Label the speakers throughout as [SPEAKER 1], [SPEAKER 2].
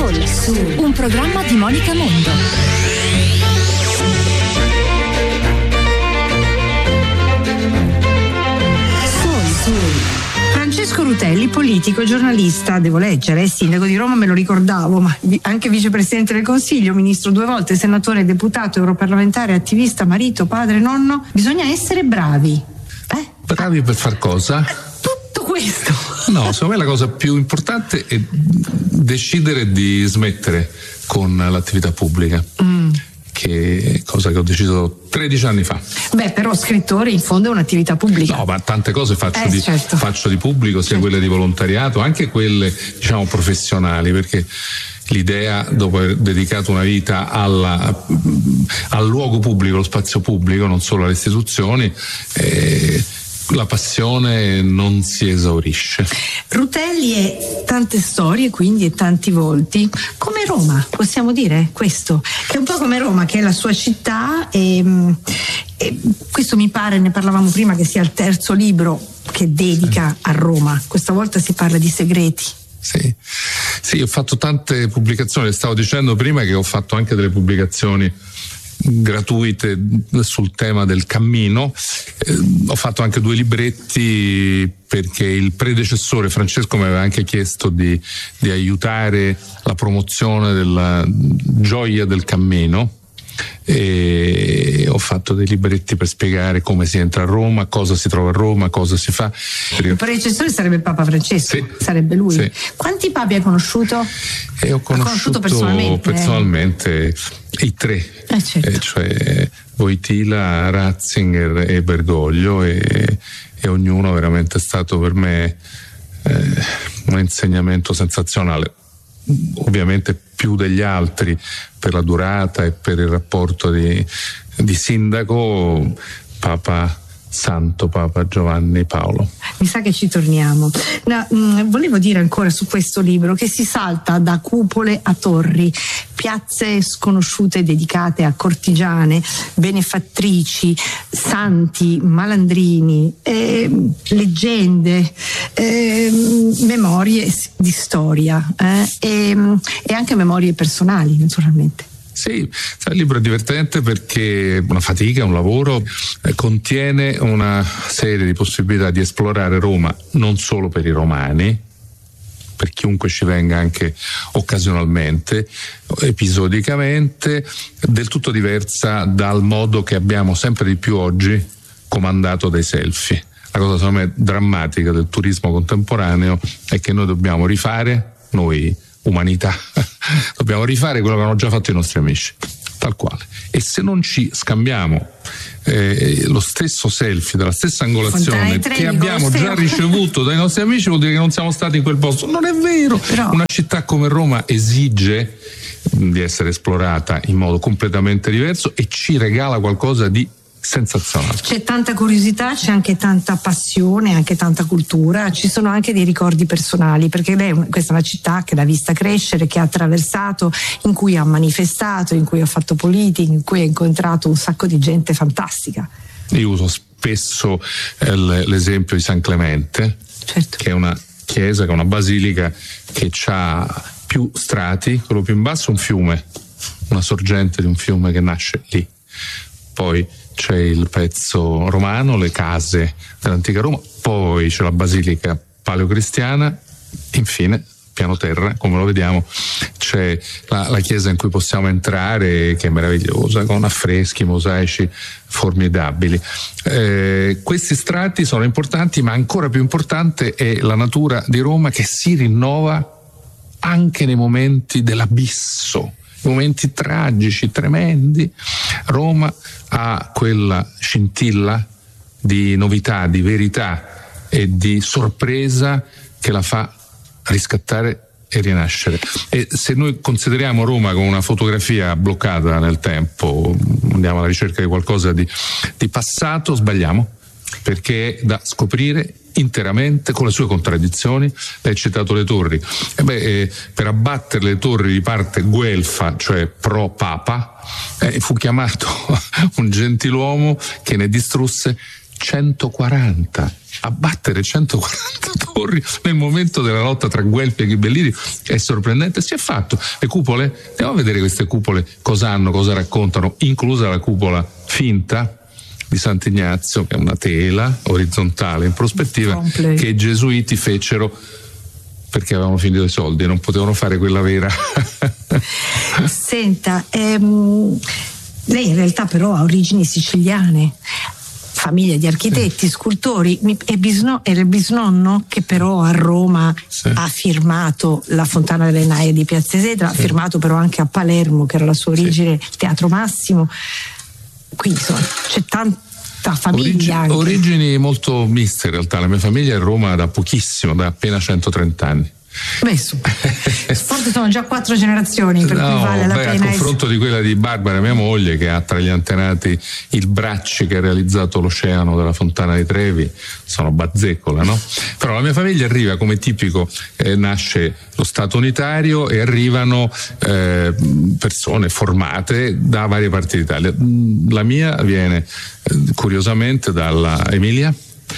[SPEAKER 1] Soul, un programma di Monica Mondo.
[SPEAKER 2] Francesco Rutelli, politico, giornalista, devo leggere, sindaco di Roma, me lo ricordavo, ma anche vicepresidente del Consiglio, ministro 2 volte, senatore, deputato, europarlamentare, attivista, marito, padre, nonno. Bisogna essere bravi.
[SPEAKER 3] Bravi per far cosa?
[SPEAKER 2] Tutto questo.
[SPEAKER 3] No, secondo me la cosa più importante è decidere di smettere con l'attività pubblica. Che è cosa che ho deciso 13 anni fa.
[SPEAKER 2] Però scrittore in fondo è un'attività pubblica.
[SPEAKER 3] No, ma tante cose faccio di pubblico, sia quelle di volontariato, anche quelle diciamo professionali, perché l'idea, dopo aver dedicato una vita al luogo pubblico, allo spazio pubblico, non solo alle istituzioni, la passione non si esaurisce.
[SPEAKER 2] Rutelli è tante storie, quindi, e tanti volti, come Roma, possiamo dire questo, che è un po' come Roma, che è la sua città, e questo mi pare, ne parlavamo prima, che sia il 3° libro che dedica a Roma. Questa volta si parla di segreti.
[SPEAKER 3] Sì, ho fatto tante pubblicazioni, stavo dicendo prima che ho fatto anche delle pubblicazioni gratuite sul tema del cammino. Ho fatto anche 2 libretti perché il predecessore Francesco mi aveva anche chiesto di aiutare la promozione della gioia del cammino, e ho fatto dei libretti per spiegare come si entra a Roma, cosa si trova a Roma, cosa si fa.
[SPEAKER 2] Il predecessore sarebbe il Papa Francesco,
[SPEAKER 3] sì,
[SPEAKER 2] sarebbe lui.
[SPEAKER 3] Sì.
[SPEAKER 2] Quanti papi hai conosciuto?
[SPEAKER 3] Ho conosciuto personalmente i 3,
[SPEAKER 2] certo.
[SPEAKER 3] Cioè Wojtyla, Ratzinger e Bergoglio, e ognuno veramente è stato per me un insegnamento sensazionale. Ovviamente più degli altri per la durata e per il rapporto di sindaco, Santo Papa Giovanni Paolo.
[SPEAKER 2] Mi sa che ci torniamo. Volevo dire ancora su questo libro che si salta da cupole a torri, piazze sconosciute dedicate a cortigiane, benefattrici, santi, malandrini, leggende, memorie di storia, e anche memorie personali, naturalmente.
[SPEAKER 3] Sì, il libro è divertente perché è una fatica, un lavoro, contiene una serie di possibilità di esplorare Roma non solo per i romani, per chiunque ci venga anche occasionalmente, episodicamente, del tutto diversa dal modo che abbiamo sempre di più oggi comandato dai selfie. La cosa secondo me drammatica del turismo contemporaneo è che noi dobbiamo rifare, noi umanità, dobbiamo rifare quello che hanno già fatto i nostri amici, tal quale. E se non ci scambiamo lo stesso selfie della stessa angolazione che abbiamo già ricevuto dai nostri amici, vuol dire che non siamo stati in quel posto. Non è vero. Però una città come Roma esige di essere esplorata in modo completamente diverso e ci regala qualcosa di sensazionale.
[SPEAKER 2] C'è tanta curiosità, c'è anche tanta passione, anche tanta cultura, ci sono anche dei ricordi personali, perché questa è una città che l'ha vista crescere, che ha attraversato, in cui ha manifestato, in cui ha fatto politica, in cui ha incontrato un sacco di gente fantastica.
[SPEAKER 3] Io uso spesso l'esempio di San Clemente,
[SPEAKER 2] certo,
[SPEAKER 3] che è una chiesa, che è una basilica che ha più strati, quello più in basso è un fiume, una sorgente di un fiume che nasce lì. Poi c'è il pezzo romano, le case dell'antica Roma, poi c'è la basilica paleocristiana, infine piano terra, come lo vediamo, c'è la chiesa in cui possiamo entrare, che è meravigliosa, con affreschi, mosaici formidabili. Questi strati sono importanti, ma ancora più importante è la natura di Roma, che si rinnova anche nei momenti dell'abisso, momenti tragici, tremendi. Roma ha quella scintilla di novità, di verità e di sorpresa che la fa riscattare e rinascere. E se noi consideriamo Roma come una fotografia bloccata nel tempo, andiamo alla ricerca di qualcosa di passato, sbagliamo, perché è da scoprire interamente con le sue contraddizioni. Lei ha citato le torri, per abbattere le torri di parte guelfa, cioè pro papa, fu chiamato un gentiluomo che ne distrusse 140. abbattere 140 torri nel momento della lotta tra Guelfi e Ghibellini è sorprendente. Si è fatto. Le cupole, andiamo a vedere queste cupole cosa hanno, cosa raccontano, inclusa la cupola finta di Sant'Ignazio, che è una tela orizzontale in prospettiva che i gesuiti fecero perché avevano finito i soldi e non potevano fare quella vera.
[SPEAKER 2] Senta, lei in realtà però ha origini siciliane, famiglia di architetti, scultori, era il bisnonno che però a Roma ha firmato la Fontana delle Naie di Piazza Isidra, ha firmato però anche a Palermo, che era la sua origine, il Teatro Massimo. Quindi insomma c'è tanta famiglia.
[SPEAKER 3] Origini molto miste in realtà. La mia famiglia è a Roma da pochissimo, da appena 130 anni.
[SPEAKER 2] Beh, forse sono già 4 generazioni, per cui vale la pena.
[SPEAKER 3] A confronto di quella di Barbara, mia moglie, che ha tra gli antenati il Bracci, che ha realizzato l'Oceano della Fontana di Trevi, sono bazzeccola, no? Però la mia famiglia arriva come tipico, nasce lo Stato unitario e arrivano persone formate da varie parti d'Italia. La mia viene curiosamente dalla Emilia,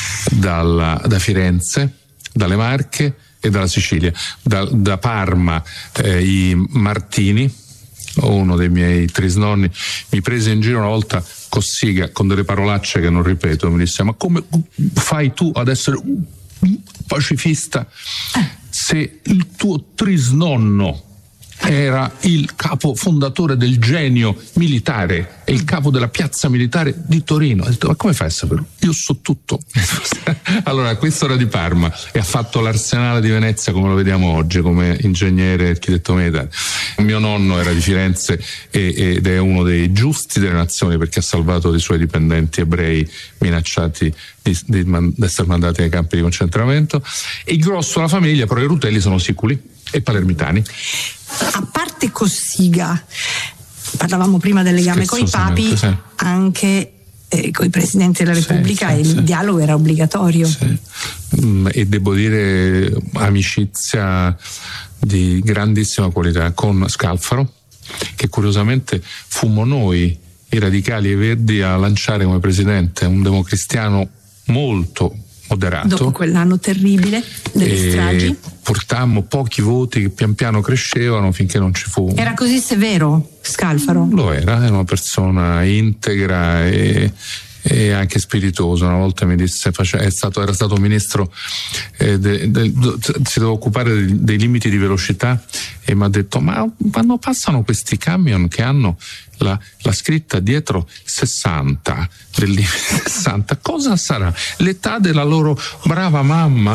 [SPEAKER 3] da Firenze, dalle Marche e dalla Sicilia. Da Parma i Martini, uno dei miei trisnonni, mi prese in giro una volta Cossiga con delle parolacce che non ripeto, mi disse: ma come fai tu ad essere un pacifista se il tuo trisnonno era il capo fondatore del Genio militare e il capo della piazza militare di Torino? Ho detto: ma come fai a saperlo? Io so tutto. Allora, questo era di Parma e ha fatto l'Arsenale di Venezia come lo vediamo oggi, come ingegnere e architetto militare. Mio nonno era di Firenze ed è uno dei giusti delle nazioni, perché ha salvato dei suoi dipendenti ebrei minacciati di essere mandati ai campi di concentramento. E il grosso della famiglia, però, i Rutelli sono siculi e palermitani.
[SPEAKER 2] A parte Cossiga, parlavamo prima del legame con i papi, anche con i presidenti della Repubblica il dialogo era obbligatorio.
[SPEAKER 3] E devo dire amicizia di grandissima qualità con Scalfaro, che curiosamente fummo noi, i radicali e i verdi, a lanciare come presidente, un democristiano molto moderato.
[SPEAKER 2] Dopo quell'anno terribile delle stragi,
[SPEAKER 3] portammo pochi voti che pian piano crescevano finché non ci fu.
[SPEAKER 2] Era così severo Scalfaro?
[SPEAKER 3] Lo era una persona integra e anche spiritoso. Una volta mi disse, era stato ministro, si doveva occupare dei limiti di velocità, e mi ha detto: ma quando passano questi camion che hanno la scritta dietro 60 del limite 60, cosa sarà? L'età della loro brava mamma?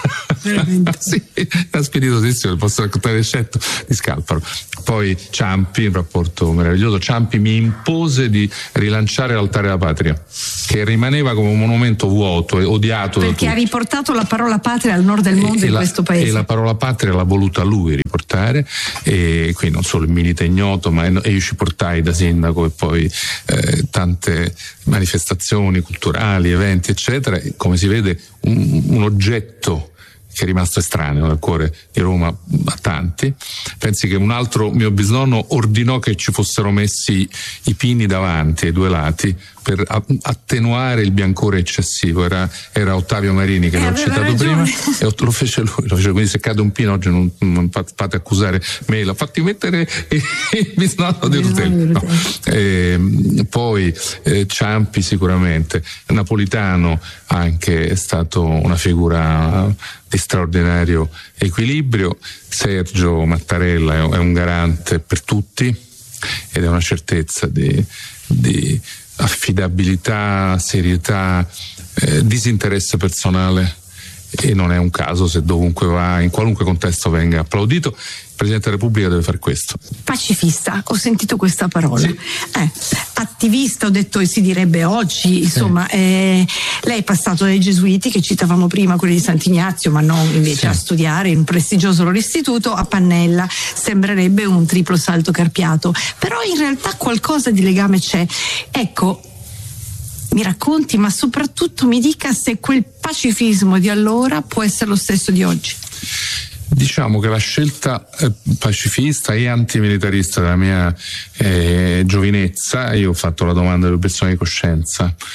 [SPEAKER 3] Sì, era spiritosissimo, posso raccontare il scetto di Scalfaro. Poi Ciampi, un rapporto meraviglioso. Ciampi mi impose di rilanciare l'Altare della Patria, che rimaneva come un monumento vuoto e odiato
[SPEAKER 2] perché ha riportato la parola patria al nord del mondo, in questo paese.
[SPEAKER 3] E la parola patria l'ha voluta lui riportare, e qui non solo il Milite Ignoto, ma io ci portai da sindaco, e poi tante manifestazioni culturali, eventi eccetera, e come si vede un oggetto che è rimasto estraneo dal cuore di Roma a tanti. Pensi che un altro mio bisnonno ordinò che ci fossero messi i pini davanti ai due lati per attenuare il biancore eccessivo. Era Ottavio Marini, che l'ho citato prima, e lo fece lui. Quindi se cade un pino oggi non fate accusare me, l'ha fatti mettere il bisnonno di Rutelli. No. Poi Ciampi sicuramente, Napolitano anche è stato una figura di straordinario equilibrio. Sergio Mattarella è un garante per tutti ed è una certezza di affidabilità, serietà, disinteresse personale, e non è un caso se dovunque va, in qualunque contesto, venga applaudito. Il Presidente della Repubblica deve fare questo.
[SPEAKER 2] Pacifista, ho sentito questa parola.
[SPEAKER 3] Sì.
[SPEAKER 2] Attivista, ho detto, e si direbbe oggi, insomma, lei è passato dai Gesuiti, che citavamo prima, quelli di Sant'Ignazio, ma non invece a studiare in un prestigioso loro istituto, a Pannella. Sembrerebbe un triplo salto carpiato, però in realtà qualcosa di legame c'è. Ecco, mi racconti, ma soprattutto mi dica se quel pacifismo di allora può essere lo stesso di oggi.
[SPEAKER 3] Diciamo che la scelta pacifista e antimilitarista della mia giovinezza, io ho fatto la domanda dell'obiezione di coscienza,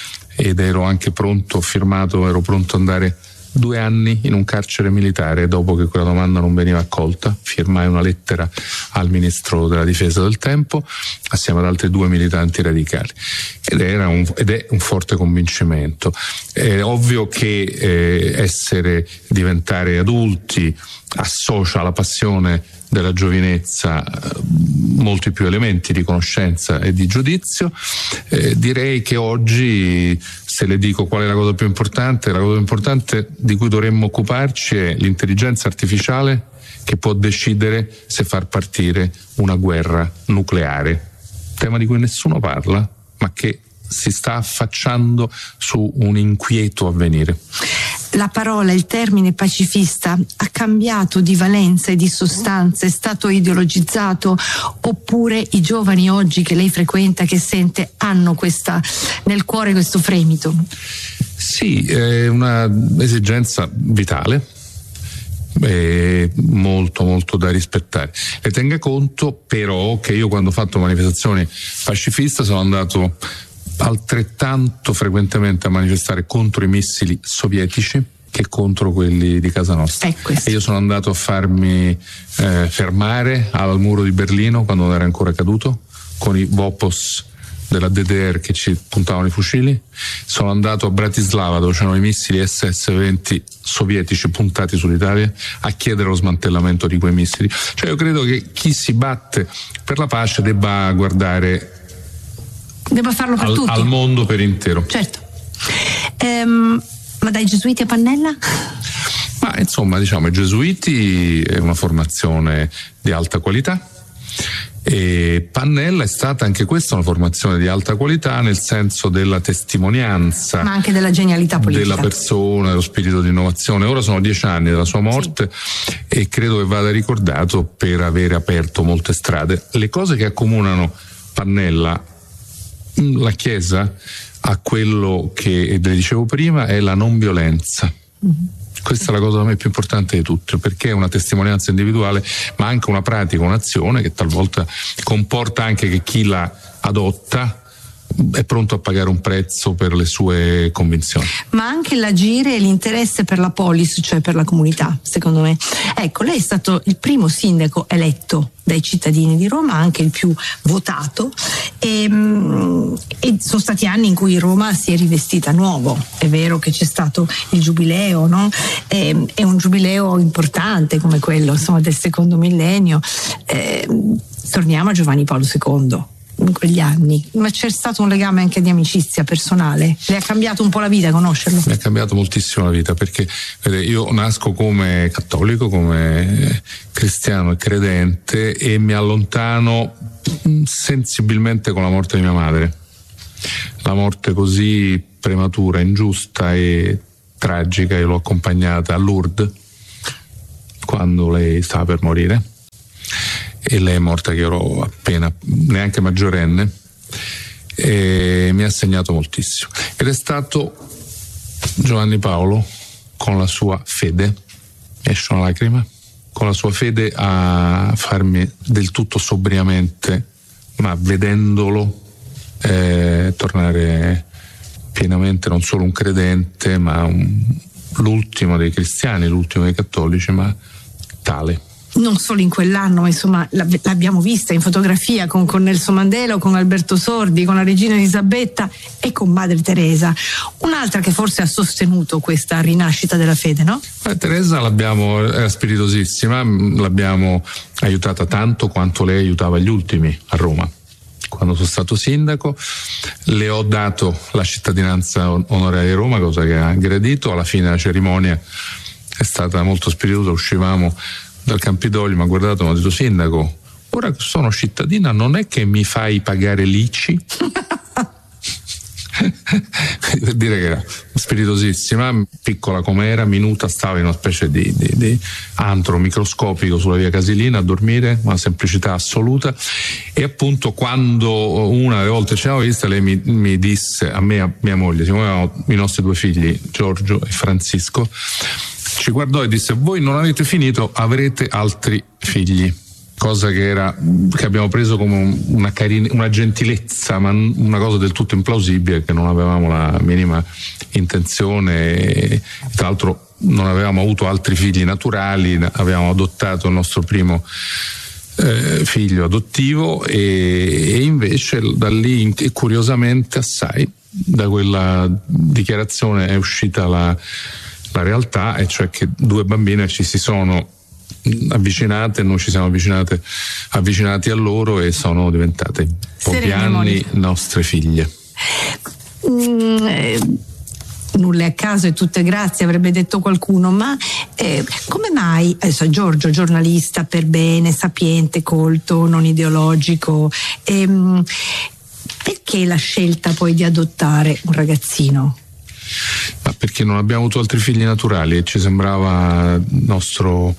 [SPEAKER 3] ed ero anche pronto, ero pronto ad andare 2 anni in un carcere militare. Dopo che quella domanda non veniva accolta, firmai una lettera al ministro della difesa del tempo assieme ad altri 2 militanti radicali, ed è un forte convincimento. È ovvio che diventare adulti associa alla passione della giovinezza molti più elementi di conoscenza e di giudizio. Direi che oggi, se le dico qual è la cosa più importante di cui dovremmo occuparci è l'intelligenza artificiale, che può decidere se far partire una guerra nucleare, tema di cui nessuno parla, ma che si sta affacciando su un inquieto avvenire.
[SPEAKER 2] La parola, il termine pacifista ha cambiato di valenza e di sostanza, è stato ideologizzato, oppure i giovani oggi che lei frequenta, che sente, hanno nel cuore questo fremito?
[SPEAKER 3] Sì, è una esigenza vitale, molto molto da rispettare. E tenga conto però che io, quando ho fatto manifestazioni pacifiste, sono andato altrettanto frequentemente a manifestare contro i missili sovietici che contro quelli di casa nostra. E io sono andato a farmi fermare al muro di Berlino quando non era ancora caduto, con i Vopos della DDR che ci puntavano i fucili. Sono andato a Bratislava, dove c'erano i missili SS-20 sovietici puntati sull'Italia, a chiedere lo smantellamento di quei missili. Cioè, io credo che chi si batte per la pace debba
[SPEAKER 2] farlo per tutti,
[SPEAKER 3] al mondo per intero.
[SPEAKER 2] Certo. Ma dai gesuiti a Pannella?
[SPEAKER 3] Ma insomma, diciamo, i gesuiti è una formazione di alta qualità, e Pannella è stata anche questa una formazione di alta qualità, nel senso della testimonianza, ma anche della genialità politica della persona, dello spirito di innovazione. Ora sono 10 anni dalla sua morte, sì, e credo che vada ricordato per avere aperto molte strade. Le cose che accomunano Pannella, la Chiesa, a quello che le dicevo prima, è la non violenza. Questa è la cosa per me più importante di tutto, perché è una testimonianza individuale, ma anche una pratica, un'azione che talvolta comporta anche che chi la adotta è pronto a pagare un prezzo per le sue convinzioni.
[SPEAKER 2] Ma anche l'agire e l'interesse per la polis, cioè per la comunità, secondo me. Ecco, lei è stato il primo sindaco eletto dai cittadini di Roma, anche il più votato, e sono stati anni in cui Roma si è rivestita nuovo. È vero che c'è stato il giubileo, no? È un giubileo importante come quello, insomma, del secondo millennio. Torniamo a Giovanni Paolo II. In quegli anni, ma c'è stato un legame anche di amicizia personale? Le ha cambiato un po' la vita conoscerlo? Mi ha cambiato moltissimo la vita, perché io nasco come cattolico, come cristiano e credente, e mi allontano sensibilmente con la morte di mia madre. La morte così prematura, ingiusta e tragica, io l'ho accompagnata a Lourdes quando lei stava per morire, e lei è morta che ero appena neanche maggiorenne, e mi ha segnato moltissimo. Ed è stato Giovanni Paolo, con la sua fede, mi esce una lacrima, con la sua fede a farmi del tutto sobriamente, ma vedendolo tornare pienamente non solo un credente, ma l'ultimo dei cristiani, l'ultimo dei cattolici, ma tale. Non solo in quell'anno, ma insomma l'abbiamo vista in fotografia con Nelson Mandela, con Alberto Sordi, con la regina Elisabetta e con Madre Teresa, un'altra che forse ha sostenuto questa rinascita della fede, no? Teresa era spiritosissima, l'abbiamo aiutata tanto quanto lei aiutava gli ultimi a Roma. Quando sono stato sindaco le ho dato la cittadinanza onoraria di Roma, cosa che ha gradito. Alla fine della cerimonia è stata molto spiritosa, uscivamo dal Campidoglio, mi ha guardato e mi ha detto: sindaco, ora che sono cittadina non è che mi fai pagare l'ICI? Per dire che era spiritosissima, piccola com'era, minuta, stava in una specie di antro microscopico sulla via Casilina a dormire, una semplicità assoluta. E appunto, quando una delle volte ci avevamo vista, lei mi disse, a me e a mia moglie, siccome avevamo i nostri 2 figli, Giorgio e Francisco, ci guardò e disse: voi non avete finito, avrete altri figli.
[SPEAKER 3] cosa che abbiamo preso come una gentilezza, ma una cosa del tutto implausibile, che non avevamo la minima intenzione. Tra l'altro non avevamo avuto altri figli naturali, avevamo adottato il nostro primo figlio adottivo, e invece da lì, curiosamente assai, da quella dichiarazione è uscita la realtà, e cioè che 2 bambine ci si sono avvicinate, noi ci siamo avvicinati a loro, e sono diventate pochi anni nostre figlie.
[SPEAKER 2] Nulla è a caso e tutto è grazie, avrebbe detto qualcuno, ma come mai, adesso Giorgio, giornalista per bene, sapiente, colto, non ideologico, perché la scelta poi di adottare un ragazzino?
[SPEAKER 3] Ma perché non abbiamo avuto altri figli naturali e ci sembrava nostro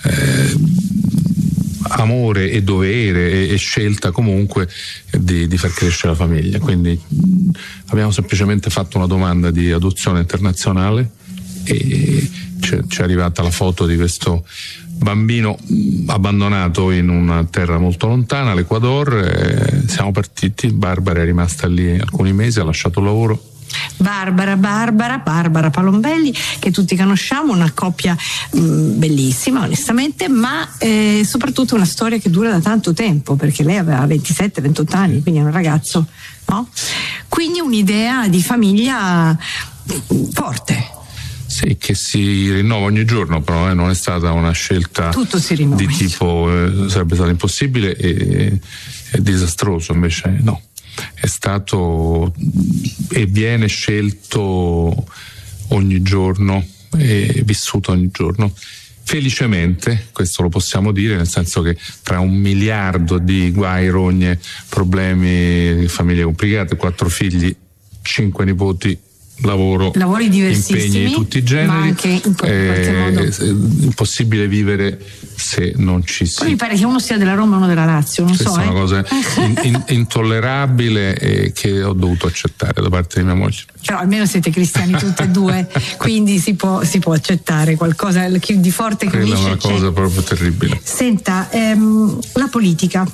[SPEAKER 3] amore e dovere e scelta comunque di far crescere la famiglia. Quindi abbiamo semplicemente fatto una domanda di adozione internazionale, e ci è arrivata la foto di questo bambino abbandonato in una terra molto lontana, l'Ecuador. Siamo partiti, Barbara è rimasta lì alcuni mesi, ha lasciato il lavoro.
[SPEAKER 2] Barbara Palombelli, che tutti conosciamo, una coppia bellissima onestamente, ma soprattutto una storia che dura da tanto tempo, perché lei aveva 27-28 anni, quindi è un ragazzo, no? Quindi un'idea di famiglia forte.
[SPEAKER 3] Sì, che si rinnova ogni giorno, però non è stata una scelta di tipo sarebbe stato impossibile e disastroso, invece no. È stato e viene scelto ogni giorno e vissuto ogni giorno. Felicemente, questo lo possiamo dire, nel senso che tra 1 miliardo di guai, rogne, problemi, famiglie complicate, 4 figli, 5 nipoti, lavori diversissimi, impegni di tutti i generi,
[SPEAKER 2] ma anche in qualche modo
[SPEAKER 3] impossibile vivere se non ci si.
[SPEAKER 2] Poi mi pare che uno sia della Roma e uno della Lazio, non so.
[SPEAKER 3] Questa è una cosa intollerabile e che ho dovuto accettare da parte di mia moglie.
[SPEAKER 2] Però almeno siete cristiani tutti e due, quindi si può accettare qualcosa di forte che unisce.
[SPEAKER 3] Quella è una cosa proprio terribile.
[SPEAKER 2] Senta, la politica,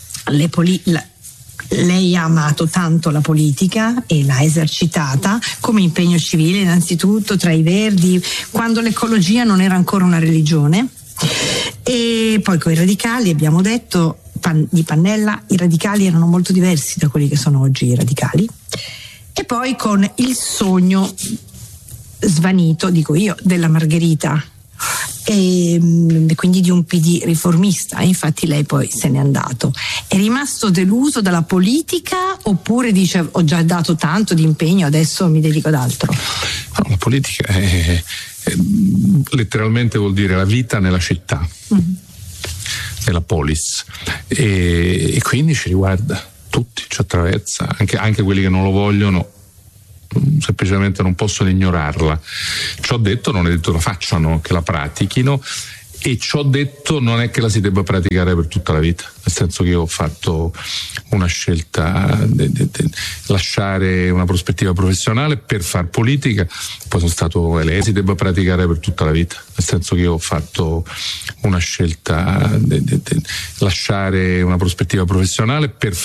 [SPEAKER 2] lei ha amato tanto la politica e l'ha esercitata come impegno civile, innanzitutto tra i Verdi, quando l'ecologia non era ancora una religione, e poi con i radicali, abbiamo detto, di Pannella, i radicali erano molto diversi da quelli che sono oggi i radicali, e poi con il sogno svanito, dico io, della Margherita, e quindi di un PD riformista. Infatti lei poi se n'è andato. È rimasto deluso dalla politica, oppure dice: ho già dato tanto di impegno, adesso mi dedico ad altro?
[SPEAKER 3] No, la politica è letteralmente vuol dire la vita nella città, nella polis, e quindi ci riguarda tutti, ci attraversa, anche quelli che non lo vogliono, semplicemente non possono ignorarla. Ciò detto, non è detto la facciano, che la pratichino, e ciò detto non è che la si debba praticare per tutta la vita, nel senso che io ho fatto una scelta di lasciare una prospettiva professionale per far politica, poi sono stato eletto, si debba praticare per tutta la vita, nel senso che io ho fatto una scelta di lasciare una prospettiva professionale per